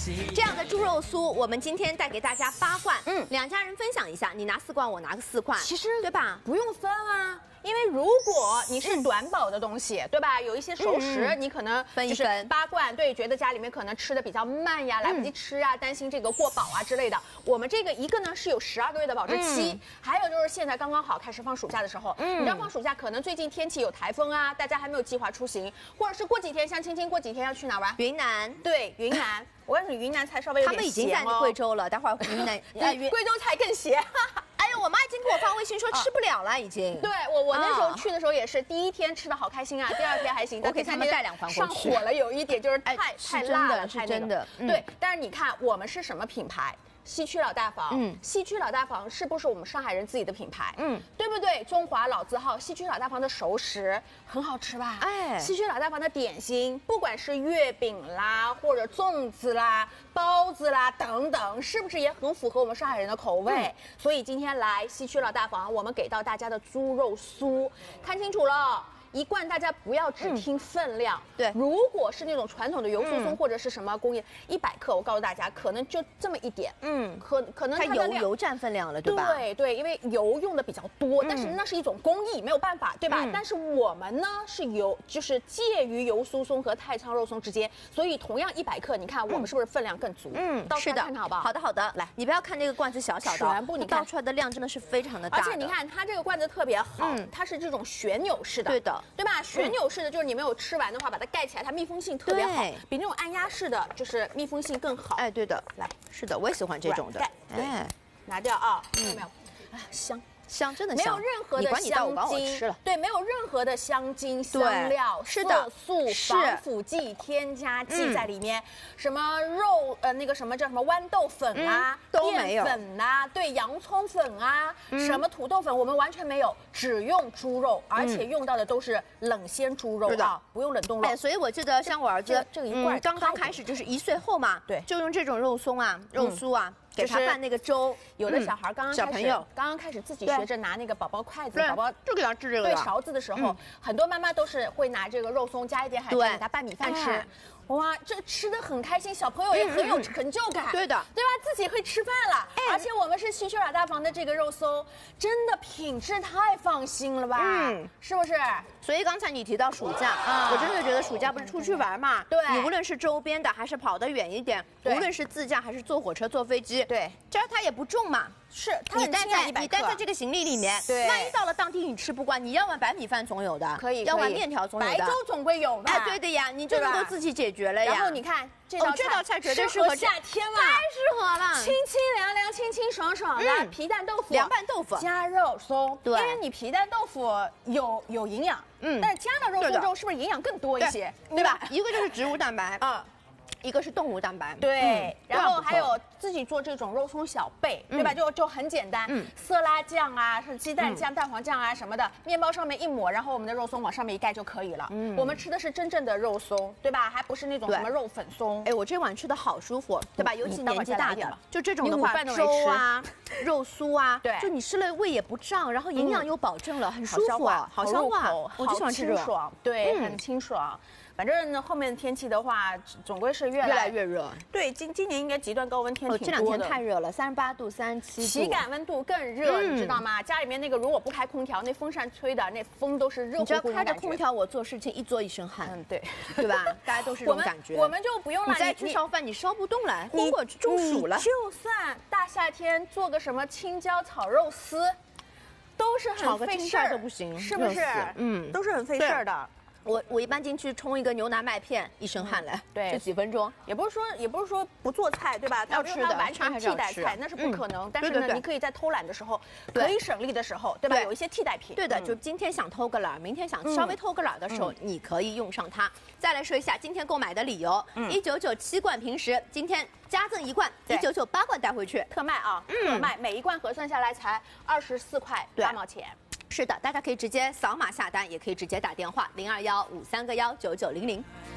这样的猪肉酥，我们今天带给大家8罐，两家人分享一下，你拿4罐，我拿个4罐， 其实对吧？ 不用分啊。因为如果你是短保的东西，对吧？有一些熟食，你可能就是8罐，对，觉得家里面可能吃的比较慢呀，来不及吃啊，担心这个过饱啊之类的。我们这个一个呢是有12个月的保质期，还有就是现在刚刚好开始放暑假的时候，你知道放暑假可能最近天气有台风啊，大家还没有计划出行，或者是过几天像青青过几天要去哪玩？ 云南， 对，云南。我告诉你，云南菜稍微有点咸哦。 他们已经在贵州了，待会儿云南， 贵州菜更咸。 哎呦，我妈已经给我发微信说吃不了了，已经。 对我那时候去的时候也是，第一天吃的好开心啊，第2天还行。 我给他们带2罐过去。 上火了有一点就是太辣了， 是真的。 对，但是你看我们是什么品牌？西区老大房，西区老大房是不是我们上海人自己的品牌？对不对？中华老字号，西区老大房的熟食很好吃吧？哎，西区老大房的点心，不管是月饼啦，或者粽子啦、包子啦等等，是不是也很符合我们上海人的口味？所以今天来西区老大房，我们给到大家的猪肉酥，看清楚了。1罐大家不要只听分量， 对， 如果是那种传统的油酥松或者是什么工业100克，我告诉大家可能就这么一点，可能它油占分量了，对吧？ 对，因为油用的比较多，但是那是一种工艺，没有办法，对吧？但是我们呢是就是介于油酥松和太仓肉松之间，所以同样100克，你看我们是不是分量更足？ 是的， 看看好不好？ 好的，来，你不要看这个罐子小小的， 全部你倒出来的量真的是非常的大， 而且你看它这个罐子特别好，它是这种旋钮式的， 对的。 对吧？旋钮式的就是你没有吃完的话，把它盖起来，它密封性特别好，比那种按压式的就是密封性更好。 哎，对的，来，是的，我也喜欢这种的。 哎，拿掉啊，看到没有？啊，香，真的香，没有任何的香精，对，没有任何的香精、香料、色素、防腐剂、添加剂在里面。什么肉那个什么叫什么豌豆粉啊，淀粉啊，对，洋葱粉啊，什么土豆粉，我们完全没有，只用猪肉，而且用到的都是冷鲜猪肉啊，不用冷冻肉。 所以我记得像我儿子这个1罐刚刚开始就是1岁后嘛，对，就用这种肉松啊、肉酥啊。给他拌那个粥， 有的小孩刚刚开始自己学着拿那个宝宝筷子，宝宝就给他吃这个， 对勺子的时候，很多妈妈都是会拿这个肉松加一点海苔给他拌米饭吃。哇，这吃的很开心，小朋友也很有成就感， 对的， 对吧？自己会吃饭了，而且我们是西区老大房的这个肉松，真的品质太放心了吧？是不是？ 所以刚才你提到暑假，我真的觉得暑假不是出去玩嘛？ 对， 你无论是周边的还是跑得远一点，无论是自驾还是坐火车、坐飞机， 对， 这它也不重嘛。 是， 你带在这个行李里面， 对， 万一到了当地你吃不惯，你要碗白米饭总有的， 可以， 要碗面条总有的， 白粥总归有吧？ 哎，对的呀，你就能够自己解决了呀。 然后你看这道菜绝对适合夏天嘛， 太适合了， 清清凉凉、清清爽爽的皮蛋豆腐、 凉拌豆腐加肉松， 对， 因为你皮蛋豆腐有营养，但是加了肉松之后是不是营养更多一些，对吧？ 一个就是植物蛋白，一个是动物蛋白， 对，然后还有自己做这种肉松小贝，对吧？就很简单，色拉酱啊，是鸡蛋酱、蛋黄酱啊什么的，面包上面一抹，然后我们的肉松往上面一盖就可以了。我们吃的是真正的肉松，对吧？还不是那种什么肉粉松。 哎，我这碗吃的好舒服，对吧？尤其年纪大的，就这种的话，粥啊、肉酥啊， 对， 就你吃了胃也不胀，然后营养又保证了，很舒服，好消化，我就喜欢吃这种，对，很清爽。反正呢，后面天气的话，总归是越来越热。 对，今年应该极端高温天挺多的。 这2天太热了，38度、37度， 体感温度更热，你知道吗？家里面那个如果不开空调，那风扇吹的那风都是热乎乎的感觉。 你知道开着空调，我做事情一做一身汗。对吧？大家都是这种感觉。 我们就不用了。 你再去烧饭，你烧不动了，火锅中暑了。 就算大夏天做个什么青椒炒肉丝，都是很费事儿， 都不行， 是不是？都是很费事儿的。 我一般进去冲一个牛腩麦片，一身汗来， 对， 就几分钟。 也不是说不做菜，对吧？ 要吃的， 完全替代菜那是不可能。但是呢，你可以在偷懒的时候，可以省力的时候，对吧？有一些替代品。 对的，就今天想偷个懒，明天想稍微偷个懒的时候，你可以用上它。再来说一下今天购买的理由：199 7罐平时，今天加赠1罐，199 8罐带回去， 特卖啊！特卖，每1罐核算下来才24块8毛钱。 是的，大家可以直接扫码下单，也可以直接打电话0215319900。